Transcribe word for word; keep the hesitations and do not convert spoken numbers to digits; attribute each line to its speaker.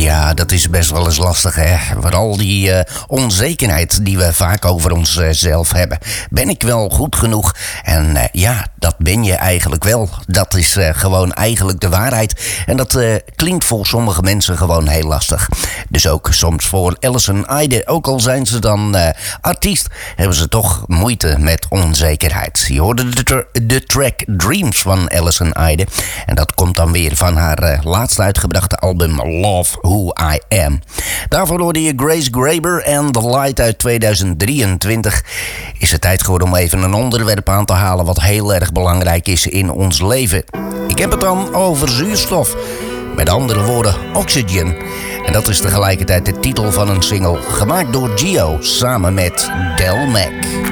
Speaker 1: Ja, dat is best wel eens lastig, hè. Vooral die uh, onzekerheid die we vaak over onszelf uh, hebben. Ben ik wel goed genoeg? En uh, ja, dat ben je eigenlijk wel. Dat is uh, gewoon eigenlijk de waarheid. En dat uh, klinkt voor sommige mensen gewoon heel lastig. Dus ook soms voor Allison Ide, ook al zijn ze dan uh, artiest, hebben ze toch moeite met onzekerheid. Je hoorde de, tra- de track Dreams van Allison Ide. En dat komt dan weer van haar uh, laatst uitgebrachte album Love Who I Am. Daarvoor hoorde je Grace Graber en The Light uit tweeduizend drieëntwintig. Is het tijd geworden om even een onderwerp aan te halen wat heel erg belangrijk is in ons leven. Ik heb het dan over zuurstof. Met andere woorden, Oxygen. En dat is tegelijkertijd de titel van een single gemaakt door Gio samen met Del Mac.